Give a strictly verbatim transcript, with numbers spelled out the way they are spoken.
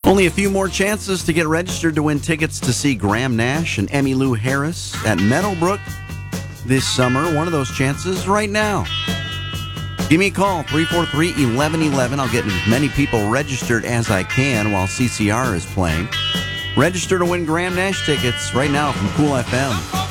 Only a few more chances to get registered to win tickets to see Graham Nash and Emmylou Harris at Meadowbrook this summer. One of those chances right now. Give me a call, three four three, one one one one. I'll get as many people registered as I can while C C R is playing. Register to win Graham Nash tickets right now from Cool F M.